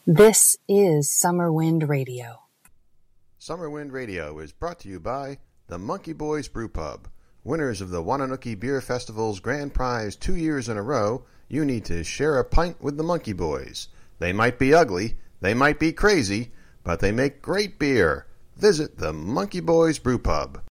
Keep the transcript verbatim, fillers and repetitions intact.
This is Summer Wind Radio. Summer Wind Radio is brought to you by the Monkey Boys Brew Pub. Winners of the Wananoki Beer Festival's grand prize two years in a row, you need to share a pint with the Monkey Boys. They might be ugly, they might be crazy, but they make great beer. Visit the Monkey Boys Brew Pub.